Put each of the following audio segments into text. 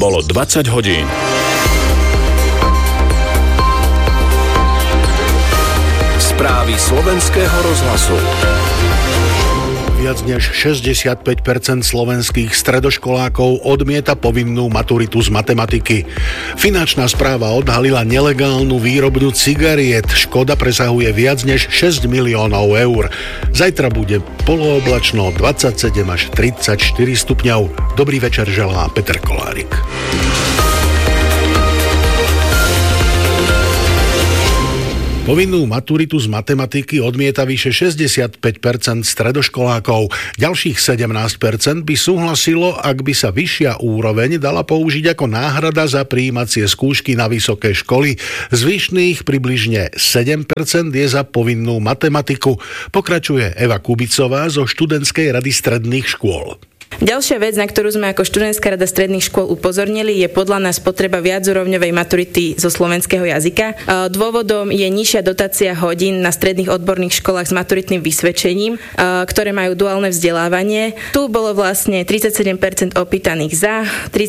Bolo 20 hodín. Správy slovenského rozhlasu. Viac než 65% slovenských stredoškolákov odmieta povinnú maturitu z matematiky. Finančná správa odhalila nelegálnu výrobňu cigariet. Škoda presahuje viac než 6 miliónov eur. Zajtra bude polooblačno 27 až 34 stupňov. Dobrý večer želá Peter Kolárik. Povinnú maturitu z matematiky odmieta vyše 65% stredoškolákov. Ďalších 17% by súhlasilo, ak by sa vyššia úroveň dala použiť ako náhrada za prijímacie skúšky na vysoké školy. Zvyšných približne 7% je za povinnú matematiku. Pokračuje Eva Kubicová zo študentskej rady stredných škôl. Ďalšia vec, na ktorú sme ako študentská rada stredných škôl upozornili, je podľa nás potreba viacúrovňovej maturity zo slovenského jazyka. Dôvodom je nižšia dotácia hodín na stredných odborných školách s maturitným vysvedčením, ktoré majú duálne vzdelávanie. Tu bolo vlastne 37% opýtaných za,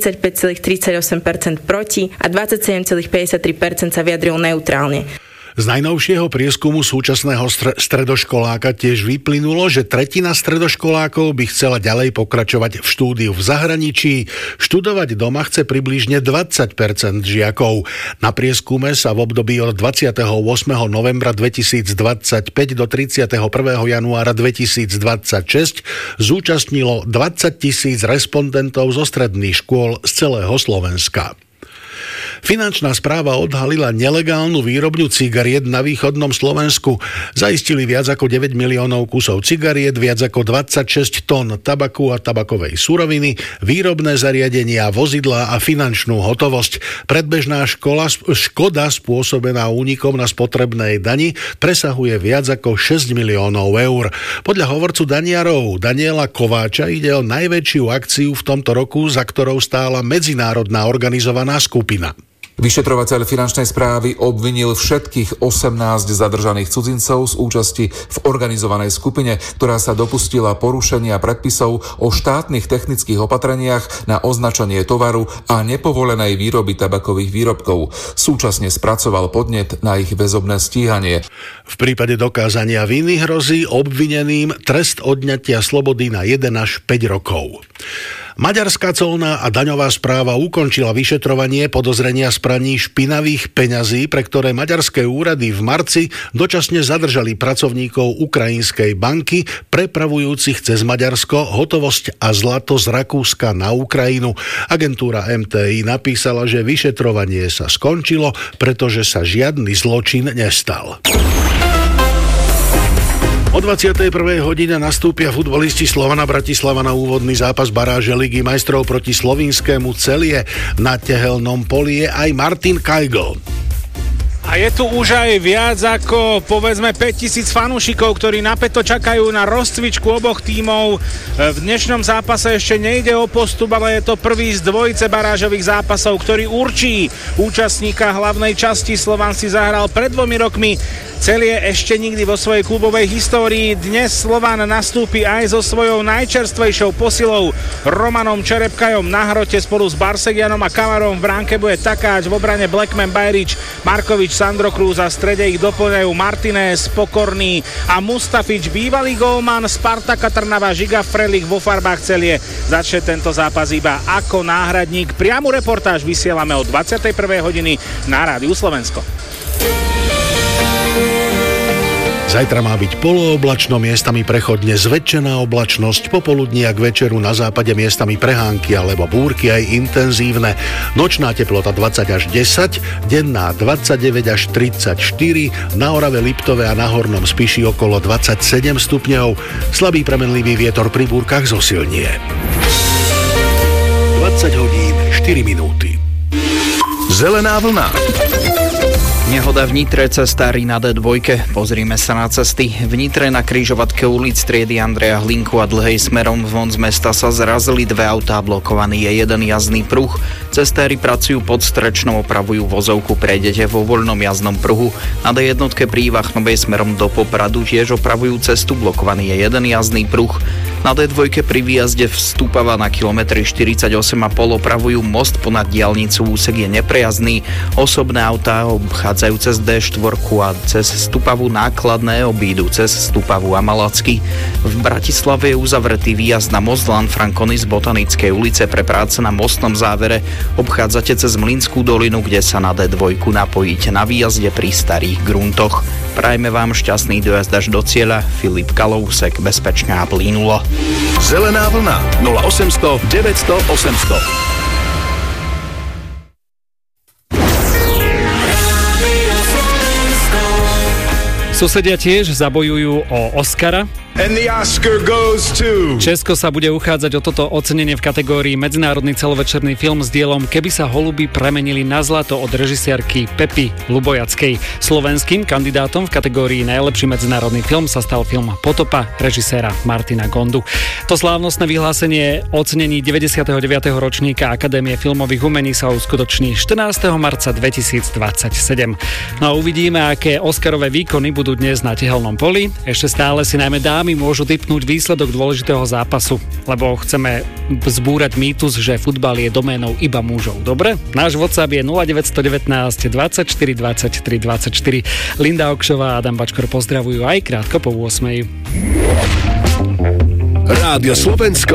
35,38% proti a 27,53% sa vyjadrilo neutrálne. Z najnovšieho prieskumu súčasného stredoškoláka tiež vyplynulo, že tretina stredoškolákov by chcela ďalej pokračovať v štúdiu v zahraničí. Študovať doma chce približne 20% žiakov. Na prieskume sa v období od 28. novembra 2025 do 31. januára 2026 zúčastnilo 20 000 respondentov zo stredných škôl z celého Slovenska. Finančná správa odhalila nelegálnu výrobňu cigariet na východnom Slovensku. Zaistili viac ako 9 miliónov kusov cigariet, viac ako 26 tón tabaku a tabakovej suroviny, výrobné zariadenia, vozidlá a finančnú hotovosť. Predbežná škoda spôsobená únikom na spotrebnej dani presahuje viac ako 6 miliónov eur. Podľa hovorcu daniarov Daniela Kováča ide o najväčšiu akciu v tomto roku, za ktorou stála medzinárodná organizovaná skupina. Vyšetrovateľ finančnej správy obvinil všetkých 18 zadržaných cudzincov z účasti v organizovanej skupine, ktorá sa dopustila porušenia predpisov o štátnych technických opatreniach na označenie tovaru a nepovolenej výroby tabakových výrobkov. Súčasne spracoval podnet na ich väzobné stíhanie. V prípade dokázania viny hrozí obvineným trest odňatia slobody na 1 až 5 rokov. Maďarská colná a daňová správa ukončila vyšetrovanie podozrenia z praní špinavých peňazí, pre ktoré maďarské úrady v marci dočasne zadržali pracovníkov ukrajinskej banky, prepravujúcich cez Maďarsko hotovosť a zlato z Rakúska na Ukrajinu. Agentúra MTI napísala, že vyšetrovanie sa skončilo, pretože sa žiadny zločin nestal. O 21. hodine nastúpia futbalisti Slovana Bratislava na úvodný zápas baráže Ligy majstrov proti slovinskému Celie. Na tehelnom poli je aj Martin Kajgl. A je tu už aj viac ako, povedzme, 5000 fanúšikov, ktorí napäto čakajú na rozcvičku oboch tímov. V dnešnom zápase ešte nejde o postup, ale je to prvý z dvojice barážových zápasov, ktorý určí účastníka hlavnej časti. Slovan si zahral pred 2 rokmi. Celie ešte nikdy vo svojej klubovej histórii. Dnes Slovan nastúpi aj so svojou najčerstvejšou posilou Romanom Čerepkajom na hrote spolu s Barsegianom a Kamarom. V bránke bude Takáč, v obrane Blackman, Bajrič, Markovič, Sandro Cruz a v strede ich doplňajú Martinez, Pokorný a Mustafič. Bývalý gólman Spartaka Trnava Žiga Frelich vo farbách Celie začne tento zápas iba ako náhradník. Priamu reportáž vysielame od 21. hodiny na Rádiu Slovensko. Zajtra má byť polooblačno, miestami prechodne zväčšená oblačnosť, popoludní a k večeru na západe miestami prehánky alebo búrky aj intenzívne. Nočná teplota 20 až 10, denná 29 až 34, na Orave, Liptove a na Hornom Spiši okolo 27 stupňov. Slabý premenlivý vietor pri búrkach zosilnie. 20 hodín 4 minúty. Zelená vlna. Nehoda v Nitre, cestári na D2. Pozrime sa na cesty. V Nitre na križovatke ulic triedy Andreja Hlinku a Dlhej smerom von z mesta sa zrazili dve autá, blokovaný je jeden jazdný pruh. Cestári pracujú pod Strečnou, opravujú vozovku pre dete vo voľnom jazdnom pruhu. Na D1 pri Vachnovej smerom do Popradu tiež opravujú cestu, blokovaný je jeden jazdný pruh. Na D2 pri výjazde v Stupava na kilometri 48,5 opravujú most ponad diaľnicu, úsek je neprejazdný. Osobné autá obchádzajú cez D4 a cez Stupavu nákladné obídu cez Stupavu a Malacky. V Bratislave je uzavretý výjazd na most Lanfranconi z Botanickej ulice pre práce na mostnom závere. Obchádzate cez Mlynskú dolinu, kde sa na D2 napojíte na výjazde pri Starých gruntoch. Prajme vám šťastný dojazd až do cieľa. Filip Kalousek, bezpečne a plynulo. Zelená vlna 0800 900 800. Susedia tiež zabojujú o Oscara. And the Oscar goes to... Česko sa bude uchádzať o toto ocenenie v kategórii Medzinárodný celovečerný film s dielom Keby sa holuby premenili na zlato od režisérky Pepy Lubojackej. Slovenským kandidátom v kategórii Najlepší medzinárodný film sa stal film Potopa režiséra Martina Gondu. To slávnostné vyhlásenie ocenení 99. ročníka Akadémie filmových umení sa uskutoční 14. marca 2027. No a uvidíme, aké Oscarové výkony budú dnes na tehelnom poli. Ešte stále si najmä dámy môžu tipnúť výsledok dôležitého zápasu, lebo chceme zbúrať mýtus, že futbal je doménou iba mužov. Dobre? Náš WhatsApp je 0919 24 23 24. Linda Okšová a Adam Bačkor pozdravujú aj krátko po 8. Rádio Slovensko